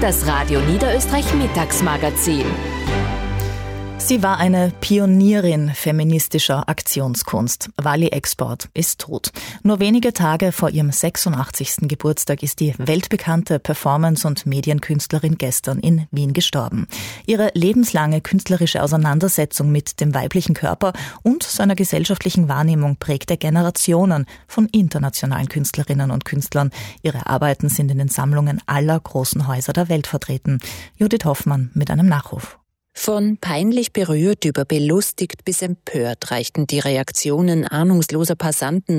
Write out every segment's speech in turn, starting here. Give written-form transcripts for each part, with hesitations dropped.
Das Radio Niederösterreich Mittagsmagazin. Sie war eine Pionierin feministischer Aktionskunst. Wally Export ist tot. Nur wenige Tage vor ihrem 86. Geburtstag ist die weltbekannte Performance- und Medienkünstlerin gestern in Wien gestorben. Ihre lebenslange künstlerische Auseinandersetzung mit dem weiblichen Körper und seiner gesellschaftlichen Wahrnehmung prägte Generationen von internationalen Künstlerinnen und Künstlern. Ihre Arbeiten sind in den Sammlungen aller großen Häuser der Welt vertreten. Judith Hoffmann mit einem Nachruf. Von peinlich berührt über belustigt bis empört reichten die Reaktionen ahnungsloser Passanten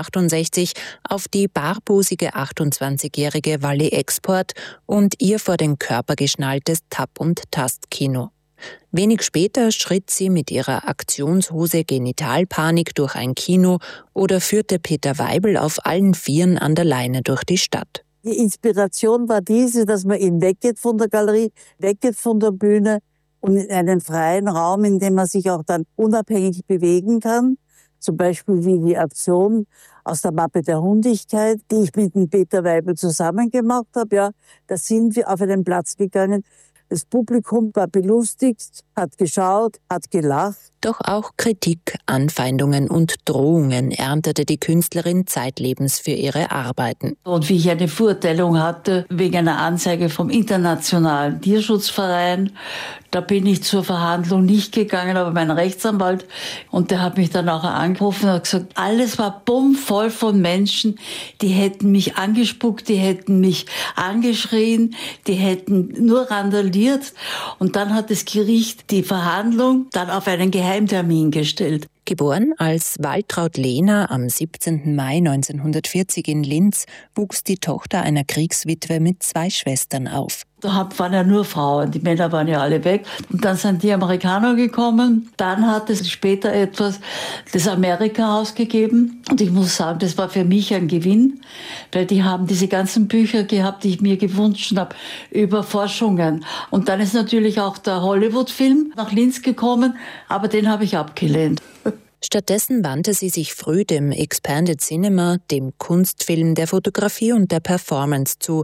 1968 auf die barbusige 28-jährige Wally Export und ihr vor den Körper geschnalltes Tap- und Tastkino. Wenig später schritt sie mit ihrer Aktionshose Genitalpanik durch ein Kino oder führte Peter Weibel auf allen Vieren an der Leine durch die Stadt. Die Inspiration war diese, dass man eben weggeht von der Galerie, weggeht von der Bühne, und in einen freien Raum, in dem man sich auch dann unabhängig bewegen kann. Zum Beispiel wie die Aktion aus der Mappe der Hundigkeit, die ich mit dem Peter Weibel zusammen gemacht habe. Ja, da sind wir auf einen Platz gegangen. Das Publikum war belustigt, hat geschaut, hat gelacht. Doch auch Kritik, Anfeindungen und Drohungen erntete die Künstlerin zeitlebens für ihre Arbeiten. Und wie ich eine Verurteilung hatte wegen einer Anzeige vom Internationalen Tierschutzverein, da bin ich zur Verhandlung nicht gegangen, aber mein Rechtsanwalt, und der hat mich dann auch angerufen und hat gesagt, alles war bummvoll von Menschen, die hätten mich angespuckt, die hätten mich angeschrien, die hätten nur randaliert. Und dann hat das Gericht die Verhandlung dann auf einen Geheimtermin gestellt. Geboren als Waltraud Lehner am 17. Mai 1940 in Linz, wuchs die Tochter einer Kriegswitwe mit 2 Schwestern auf. Da waren ja nur Frauen, die Männer waren ja alle weg. Und dann sind die Amerikaner gekommen. Dann hat es später etwas das Amerika-Haus gegeben. Und ich muss sagen, das war für mich ein Gewinn, weil die haben diese ganzen Bücher gehabt, die ich mir gewünscht habe, über Forschungen. Und dann ist natürlich auch der Hollywood-Film nach Linz gekommen, aber den habe ich abgelehnt. Stattdessen wandte sie sich früh dem Expanded Cinema, dem Kunstfilm, der Fotografie und der Performance zu.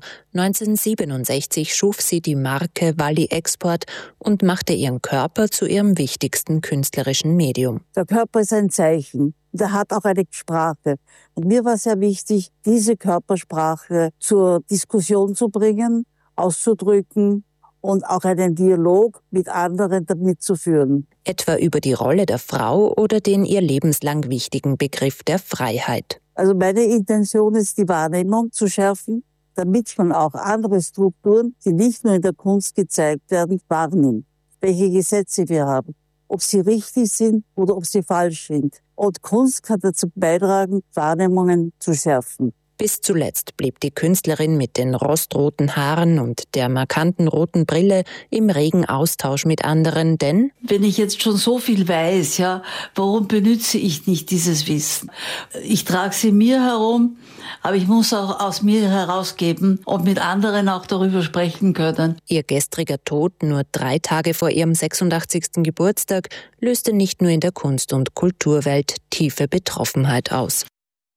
1967 schuf sie die Marke Wally Export und machte ihren Körper zu ihrem wichtigsten künstlerischen Medium. Der Körper ist ein Zeichen. Der hat auch eine Sprache. Und mir war sehr wichtig, diese Körpersprache zur Diskussion zu bringen, auszudrücken und auch einen Dialog mit anderen damit zu führen. Etwa über die Rolle der Frau oder den ihr lebenslang wichtigen Begriff der Freiheit. Also meine Intention ist, die Wahrnehmung zu schärfen, damit man auch andere Strukturen, die nicht nur in der Kunst gezeigt werden, wahrnimmt. Welche Gesetze wir haben, ob sie richtig sind oder ob sie falsch sind. Und Kunst kann dazu beitragen, Wahrnehmungen zu schärfen. Bis zuletzt blieb die Künstlerin mit den rostroten Haaren und der markanten roten Brille im regen Austausch mit anderen, denn wenn ich jetzt schon so viel weiß, ja, warum benütze ich nicht dieses Wissen? Ich trage sie mir herum, aber ich muss auch aus mir herausgeben und mit anderen auch darüber sprechen können. Ihr gestriger Tod, nur 3 Tage vor ihrem 86. Geburtstag, löste nicht nur in der Kunst- und Kulturwelt tiefe Betroffenheit aus.